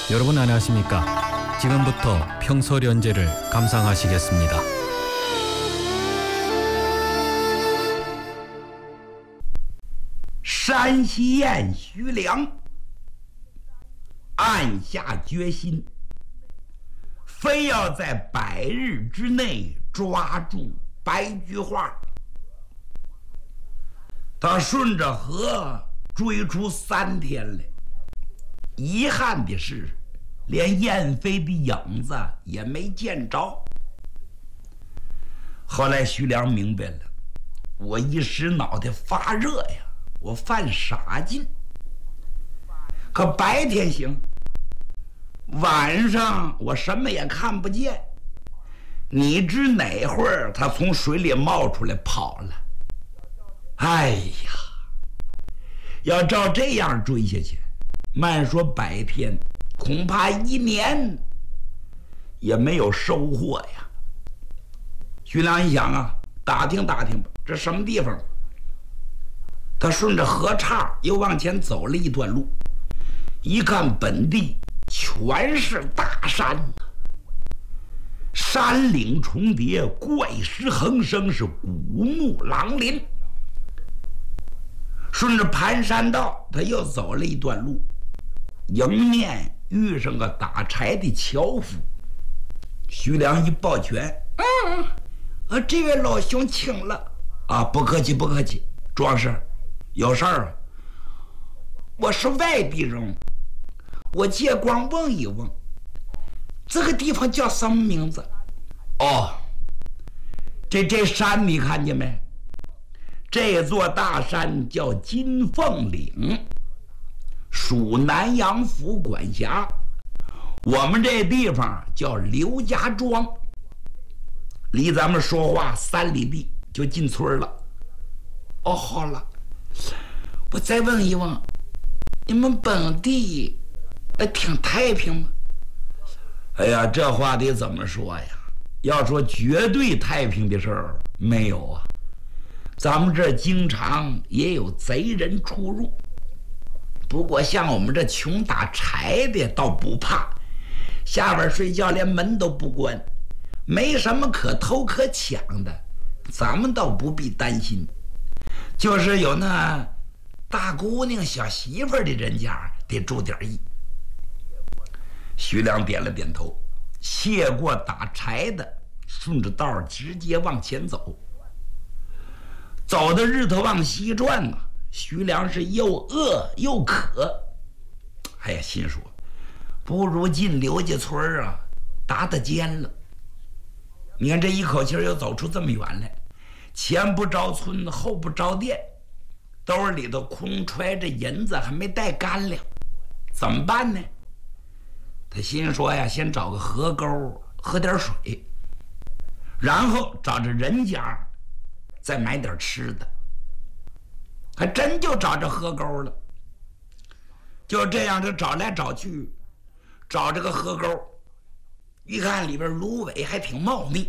여러분 안녕하십니까? 지금부터 평서련제를 감상하시겠습니다. 山西燕徐良暗下决心，非要在100日之内抓住白菊花。他顺着河追出3天来，遗憾的是，连燕飞的影子也没见着。后来徐良明白了，我一时脑袋发热呀，我犯傻劲。可白天行，晚上我什么也看不见。你知哪会儿他从水里冒出来跑了？哎呀，要照这样追下去，慢说100天，恐怕1年也没有收获呀。徐良一想啊，打听打听吧，这什么地方？他顺着河岔又往前走了一段路，一看本地全是大山啊，山岭重叠，怪石横生，是古木狼林。顺着盘山道，他又走了一段路，迎面遇上个打柴的樵夫。徐良一抱拳：“这位老兄请了。”“啊，不客气，不客气。壮士，有事儿啊？”“我是外地人，我借光问一问，这个地方叫什么名字？”“哦，这山你看见没？这座大山叫金凤岭，属南阳府管辖。我们这地方叫刘家庄，离咱们说话3里地就进村了。”“哦，好了，我再问一问，你们本地挺太平吗？”“哎呀，这话得怎么说呀？要说绝对太平的事儿没有啊。咱们这经常也有贼人出入，不过像我们这穷打柴的倒不怕，下边睡觉连门都不关，没什么可偷可抢的，咱们倒不必担心。就是有那大姑娘小媳妇的人家得注点意。”徐良点了点头，谢过打柴的，顺着道直接往前走。走到日头往西转啊，徐良是又饿又渴。哎呀，心说不如进刘家村啊，打尖了。你看这一口气又走出这么远来，前不着村后不着店，兜里头空揣着银子，还没带干粮，怎么办呢？他心说呀，先找个河沟喝点水，然后找着人家再买点吃的。还真就找着河沟了。就这样就找来找去，找这个河沟，一看里边芦苇还挺茂密，